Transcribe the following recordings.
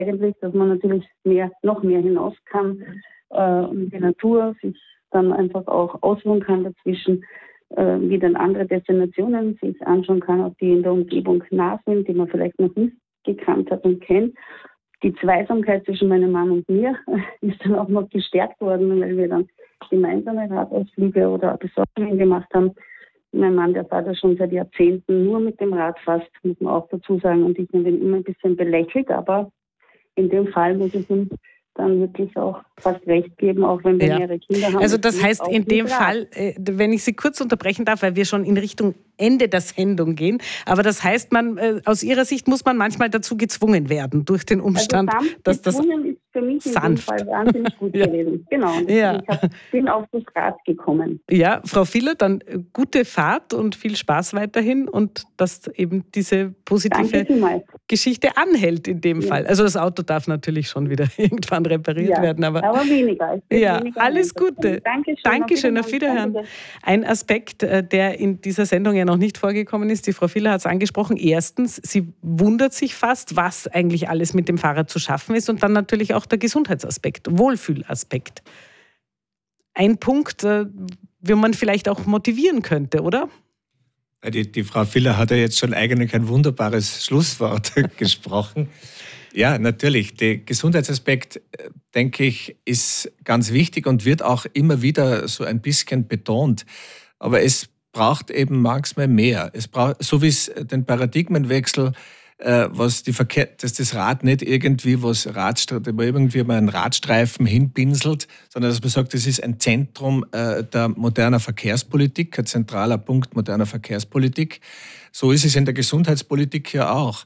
eigentlich, dass man natürlich noch mehr hinaus kann in die Natur, sich dann einfach auch ausruhen kann dazwischen, wie dann andere Destinationen sich anschauen kann, auch die in der Umgebung nah sind, die man vielleicht noch nicht gekannt hat und kennt. Die Zweisamkeit zwischen meinem Mann und mir ist dann auch noch gestärkt worden, weil wir dann gemeinsame Radausflüge oder Besorgungen gemacht haben. Mein Mann, der fährt ja schon seit Jahrzehnten nur mit dem Rad fast, muss man auch dazu sagen. Und ich habe ihn immer ein bisschen belächelt, aber in dem Fall muss ich ihm dann wirklich auch fast recht geben, auch wenn wir mehrere Kinder haben. Also das heißt in dem Fall, wenn ich Sie kurz unterbrechen darf, weil wir schon in Richtung Ende der Sendung gehen, aber das heißt, aus Ihrer Sicht muss man manchmal dazu gezwungen werden, durch den Umstand, dass das gezwungen ist für mich sanft. In dem Fall wahnsinnig gut gewesen. Genau, ich bin auf das Rad gekommen. Ja, Frau Filler, dann gute Fahrt und viel Spaß weiterhin und dass eben diese positive Geschichte anhält in dem Fall. Also das Auto darf natürlich schon wieder irgendwann repariert werden. Aber weniger. Alles Gute. Dankeschön, auf Wiederhören. Ein Aspekt, der in dieser Sendung ja noch nicht vorgekommen ist, die Frau Filler hat es angesprochen. Erstens, sie wundert sich fast, was eigentlich alles mit dem Fahrrad zu schaffen ist und dann natürlich auch der Gesundheitsaspekt, Wohlfühlaspekt. Ein Punkt, wie man vielleicht auch motivieren könnte, oder? Die Frau Filler hat ja jetzt schon eigentlich ein wunderbares Schlusswort gesprochen. Ja, natürlich. Der Gesundheitsaspekt, denke ich, ist ganz wichtig und wird auch immer wieder so ein bisschen betont. Aber es braucht eben manchmal mehr. Es braucht, so wie es den Paradigmenwechsel, dass das Rad nicht irgendwie irgendwie mal einen Radstreifen hinpinselt, sondern dass man sagt, das ist ein Zentrum der moderner Verkehrspolitik, ein zentraler Punkt moderner Verkehrspolitik. So ist es in der Gesundheitspolitik ja auch.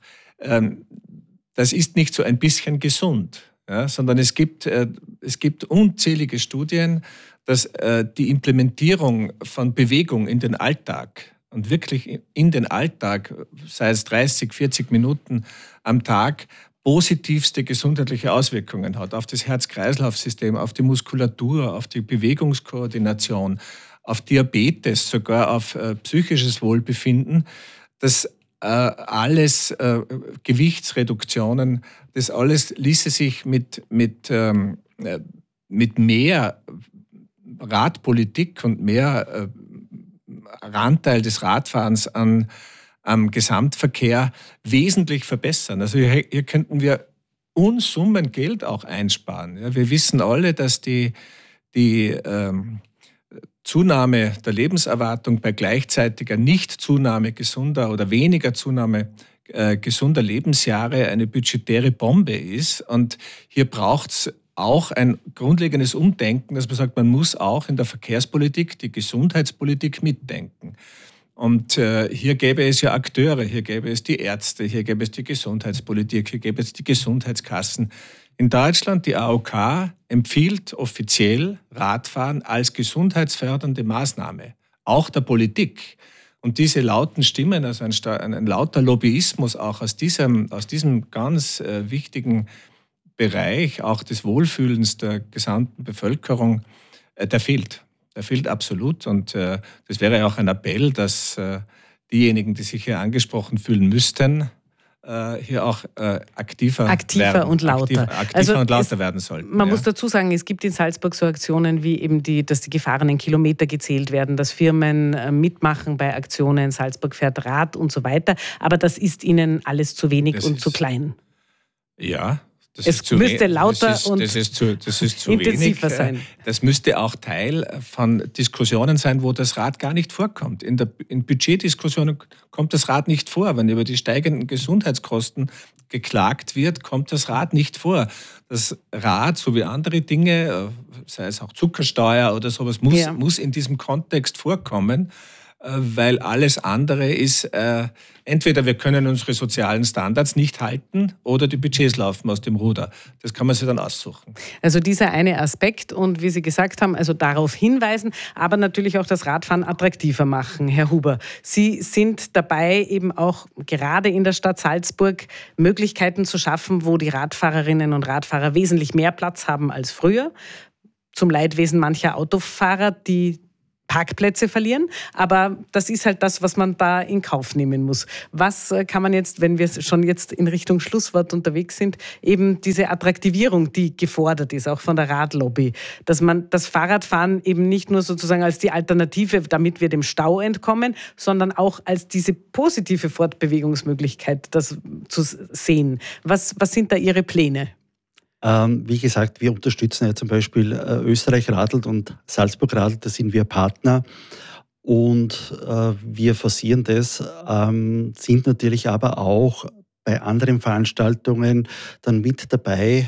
Das ist nicht so ein bisschen gesund, ja, sondern es gibt unzählige Studien, dass die Implementierung von Bewegung in den Alltag und wirklich in den Alltag, sei es 30, 40 Minuten am Tag, positivste gesundheitliche Auswirkungen hat auf das Herz-Kreislauf-System, auf die Muskulatur, auf die Bewegungskoordination, auf Diabetes, sogar auf psychisches Wohlbefinden. Das alles Gewichtsreduktionen, das alles ließe sich mit mehr Radpolitik und mehr Anteil des Radfahrens am Gesamtverkehr wesentlich verbessern. Also hier könnten wir Unsummen Geld auch einsparen. Ja, wir wissen alle, dass die Zunahme der Lebenserwartung bei gleichzeitiger Nichtzunahme gesunder oder weniger Zunahme gesunder Lebensjahre eine budgetäre Bombe ist. Und hier braucht es auch ein grundlegendes Umdenken, dass man sagt, man muss auch in der Verkehrspolitik die Gesundheitspolitik mitdenken. Und hier gäbe es ja Akteure, hier gäbe es die Ärzte, hier gäbe es die Gesundheitspolitik, hier gäbe es die Gesundheitskassen. In Deutschland, die AOK empfiehlt offiziell Radfahren als gesundheitsfördernde Maßnahme, auch der Politik. Und diese lauten Stimmen, also ein lauter Lobbyismus auch aus diesem ganz wichtigen Bereich, auch des Wohlfühlens der gesamten Bevölkerung, der fehlt. Der fehlt absolut. Und das wäre auch ein Appell, dass diejenigen, die sich hier angesprochen fühlen müssten, hier auch aktiver und lauter werden sollten. Man muss dazu sagen, es gibt in Salzburg so Aktionen wie eben dass die gefahrenen Kilometer gezählt werden, dass Firmen mitmachen bei Aktionen, Salzburg fährt Rad und so weiter. Aber das ist ihnen alles zu wenig und zu klein. Ja. Es müsste lauter und intensiver sein. Das müsste auch Teil von Diskussionen sein, wo das Rad gar nicht vorkommt. In Budgetdiskussionen kommt das Rad nicht vor. Wenn über die steigenden Gesundheitskosten geklagt wird, kommt das Rad nicht vor. Das Rad, so wie andere Dinge, sei es auch Zuckersteuer oder sowas, muss in diesem Kontext vorkommen, weil alles andere ist, entweder wir können unsere sozialen Standards nicht halten oder die Budgets laufen aus dem Ruder. Das kann man sich dann aussuchen. Also dieser eine Aspekt und wie Sie gesagt haben, also darauf hinweisen, aber natürlich auch das Radfahren attraktiver machen. Herr Huber, Sie sind dabei, eben auch gerade in der Stadt Salzburg Möglichkeiten zu schaffen, wo die Radfahrerinnen und Radfahrer wesentlich mehr Platz haben als früher. Zum Leidwesen mancher Autofahrer, die Parkplätze verlieren, aber das ist halt das, was man da in Kauf nehmen muss. Was kann man jetzt, wenn wir schon jetzt in Richtung Schlusswort unterwegs sind, eben diese Attraktivierung, die gefordert ist, auch von der Radlobby, dass man das Fahrradfahren eben nicht nur sozusagen als die Alternative, damit wir dem Stau entkommen, sondern auch als diese positive Fortbewegungsmöglichkeit, das zu sehen. Was sind da Ihre Pläne? Wie gesagt, wir unterstützen ja zum Beispiel Österreich radelt und Salzburg radelt, da sind wir Partner und wir forcieren das, sind natürlich aber auch bei anderen Veranstaltungen dann mit dabei,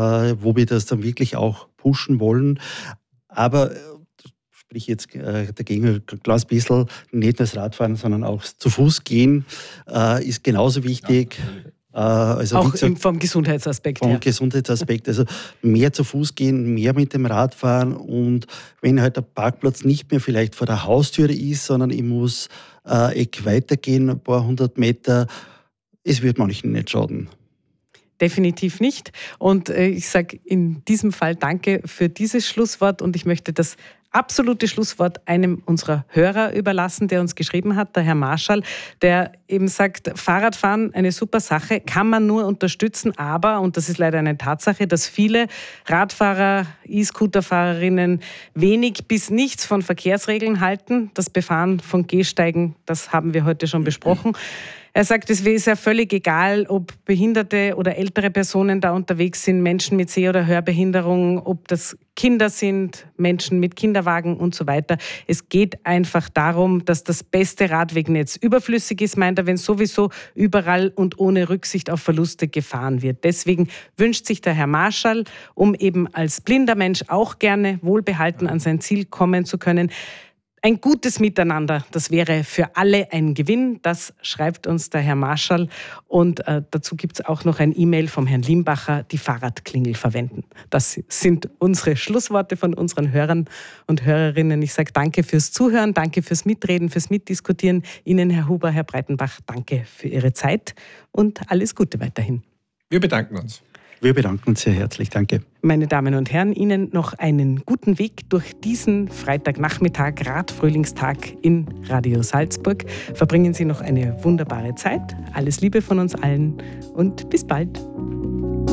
wo wir das dann wirklich auch pushen wollen. Aber sprich jetzt dagegen ein kleines bisschen, nicht nur das Radfahren, sondern auch zu Fuß gehen, ist genauso wichtig. Ja. Also auch gesagt, vom Gesundheitsaspekt her. Vom Gesundheitsaspekt. Also mehr zu Fuß gehen, mehr mit dem Rad fahren und wenn halt der Parkplatz nicht mehr vielleicht vor der Haustüre ist, sondern ich muss Eck weitergehen, ein paar 100 Meter, es wird manchen nicht schaden. Definitiv nicht. Und ich sage in diesem Fall danke für dieses Schlusswort und ich möchte das absolute Schlusswort einem unserer Hörer überlassen, der uns geschrieben hat, der Herr Marschall, der eben sagt, Fahrradfahren, eine super Sache, kann man nur unterstützen, aber, und das ist leider eine Tatsache, dass viele Radfahrer, E-Scooter-Fahrerinnen wenig bis nichts von Verkehrsregeln halten. Das Befahren von Gehsteigen, das haben wir heute schon besprochen. Er sagt, es ist ja völlig egal, ob behinderte oder ältere Personen da unterwegs sind, Menschen mit Seh- oder Hörbehinderung, ob das Kinder sind, Menschen mit Kinderwagen und so weiter. Es geht einfach darum, dass das beste Radwegnetz überflüssig ist, meint er, wenn sowieso überall und ohne Rücksicht auf Verluste gefahren wird. Deswegen wünscht sich der Herr Marschall, um eben als blinder Mensch auch gerne wohlbehalten an sein Ziel kommen zu können, ein gutes Miteinander, das wäre für alle ein Gewinn, das schreibt uns der Herr Marschall. Und dazu gibt es auch noch ein E-Mail vom Herrn Limbacher, die Fahrradklingel verwenden. Das sind unsere Schlussworte von unseren Hörern und Hörerinnen. Ich sage danke fürs Zuhören, danke fürs Mitreden, fürs Mitdiskutieren. Ihnen, Herr Huber, Herr Breitenbach, danke für Ihre Zeit und alles Gute weiterhin. Wir bedanken uns. Wir bedanken uns sehr herzlich. Danke. Meine Damen und Herren, Ihnen noch einen guten Weg durch diesen Freitagnachmittag, Radfrühlingstag in Radio Salzburg. Verbringen Sie noch eine wunderbare Zeit. Alles Liebe von uns allen und bis bald.